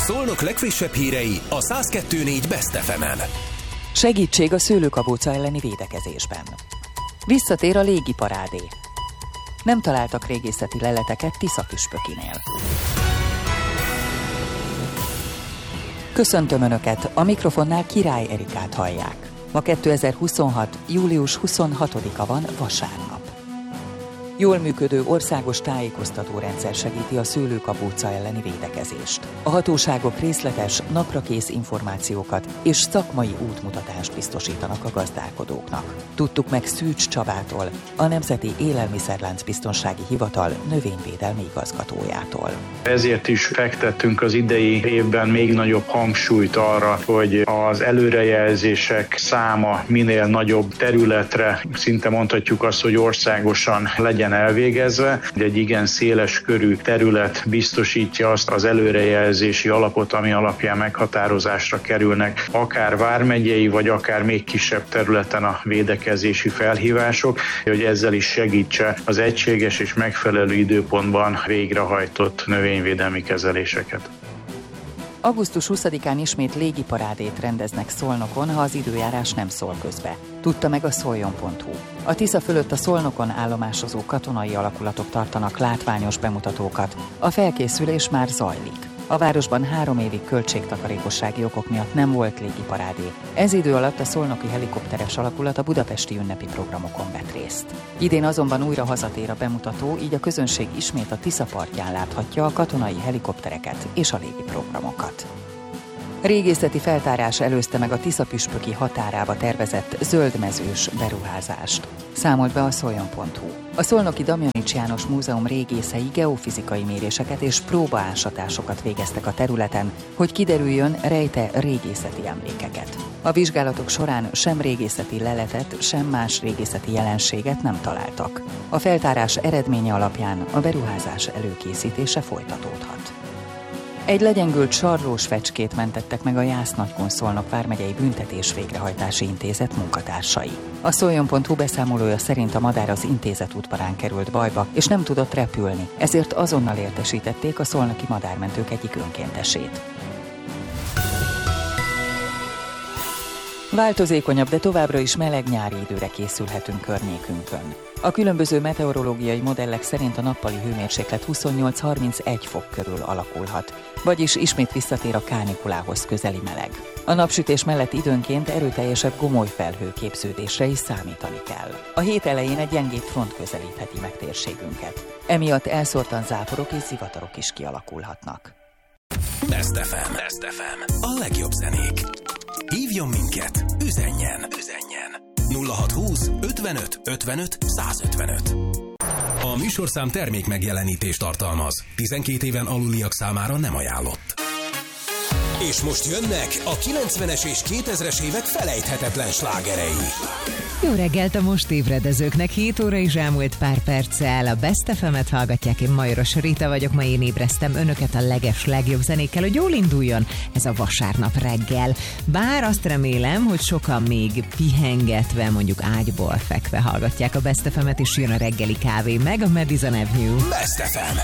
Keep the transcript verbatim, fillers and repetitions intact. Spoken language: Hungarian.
Szolnok legfrissebb hírei a száz kettő pont négy Best ef emen. Segítség a szőlőkabóca elleni védekezésben. Visszatér a légiparádé. Nem találtak régészeti leleteket Tisza-püspökinél. Köszöntöm Önöket, a mikrofonnál Király Erikát hallják. Ma kétezer-huszonhat. július huszonhatodika van, vasárnap. Jól működő országos tájékoztatórendszer segíti a szőlőkabóca elleni védekezést. A hatóságok részletes, naprakész információkat és szakmai útmutatást biztosítanak a gazdálkodóknak. Tudtuk meg Szűcs Csabától, a Nemzeti Élelmiszerláncbiztonsági Hivatal növényvédelmi igazgatójától. Ezért is fektettünk az idei évben még nagyobb hangsúlyt arra, hogy az előrejelzések száma minél nagyobb területre, szinte mondhatjuk azt, hogy országosan legyen elvégezve. Egy igen széles körű terület biztosítja azt az előrejelzési alapot, ami alapján meghatározásra kerülnek akár vármegyei, vagy akár még kisebb területen a védekezési felhívások, hogy ezzel is segítse az egységes és megfelelő időpontban végrehajtott növényvédelmi kezeléseket. augusztus huszadikán ismét légiparádét rendeznek Szolnokon, ha az időjárás nem szól közbe. Tudta meg a szoljon pont hu. A Tisza fölött a Szolnokon állomásozó katonai alakulatok tartanak látványos bemutatókat. A felkészülés már zajlik. A városban három évig költségtakarékossági okok miatt nem volt légiparádé. Ez idő alatt a szolnoki helikopteres alakulat a budapesti ünnepi programokon vett részt. Idén azonban újra hazatér a bemutató, így a közönség ismét a Tisza partján láthatja a katonai helikoptereket és a légi programokat. Régészeti feltárás előzte meg a Tisza-püspöki határába tervezett zöldmezős beruházást. Számolt be a szoljon pont hu. A szolnoki Damjanics János Múzeum régészei geofizikai méréseket és próbaásatásokat végeztek a területen, hogy kiderüljön, rejte régészeti emlékeket. A vizsgálatok során sem régészeti leletet, sem más régészeti jelenséget nem találtak. A feltárás eredménye alapján a beruházás előkészítése folytatódhat. Egy legyengült sarlós fecskét mentettek meg a Jász-Nagykun-Szolnok vármegyei büntetés végrehajtási intézet munkatársai. A szoljon pont hu beszámolója szerint a madár az intézet udvarán került bajba, és nem tudott repülni, ezért azonnal értesítették a szolnoki madármentők egyik önkéntesét. Változékonyabb, de továbbra is meleg nyári időre készülhetünk környékünkön. A különböző meteorológiai modellek szerint a nappali hőmérséklet huszonnyolc-harmincegy fok körül alakulhat, vagyis ismét visszatér a kánikulához közeli meleg. A napsütés mellett időnként erőteljesebb gomolyfelhő képződésre is számítani kell. A hét elején egy gyengébb front közelítheti meg térségünket. Emiatt elszórtan záporok és zivatarok is kialakulhatnak. Best ef em. Best ef em. A legjobb zenék. Hívjon minket, üzenjen, üzenjen. nulla hatszázhúsz ötvenöt ötvenöt százötvenöt. A műsorszám termék megjelenítést tartalmaz. tizenkét éven aluliak számára nem ajánlott. És most jönnek a kilencvenes és kétezres évek felejthetetlen slágerei. Jó reggelt a most ébredezőknek, hét óra is elmúlt pár perccel. A Best ef emet hallgatják, én Majoros Rita vagyok, ma én ébreztem önöket a leges legjobb zenékkel, hogy jól induljon ez a vasárnap reggel. Bár azt remélem, hogy sokan még pihengetve, mondjuk ágyból fekve hallgatják a Best ef emet, és jön a reggeli kávé meg a Madison Avenue. Best ef em.